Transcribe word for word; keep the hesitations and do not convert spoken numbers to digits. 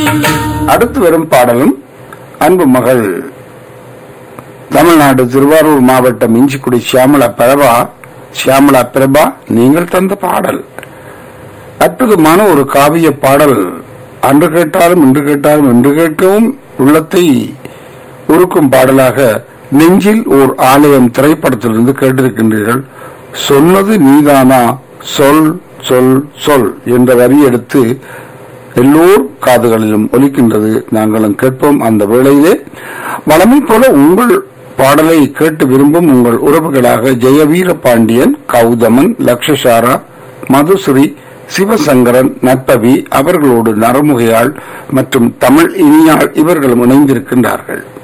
அடுத்து வரும் பாடலும் அன்பு மகள் தமிழ்நாடு திருவாரூர் மாவட்டம் இஞ்சிக்குடி சியாமலா பிரபா சியாமலா பிரபா நீங்கள் தந்த பாடல் அற்புதமான ஒரு காவிய பாடல். அன்று கேட்டாலும் இன்று கேட்டாலும் இன்று கேட்கவும் உள்ளத்தை உருக்கும் பாடலாக நெஞ்சில் ஓர் ஆலயம் திரைப்படத்திலிருந்து கேட்டிருக்கின்றீர்கள். சொன்னது நீதானா சொல் சொல் சொல் என்ற வரி எடுத்து எல்லோர் காதுகளிலும் ஒலிக்கின்றது. நாங்களும் கேட்போம். அந்த வேளையிலே வளமை போல உங்கள் பாடலை கேட்டு விரும்பும் உங்கள் உறவுகளாக ஜெயவீர பாண்டியன், கௌதமன், லக்ஷசாரா, மதுஸ்ரீ, சிவசங்கரன், நட்பவி அவர்களோடு நரமுகையாள் மற்றும் தமிழ் இனியாள் இவர்களும் இணைந்திருக்கின்றார்கள்.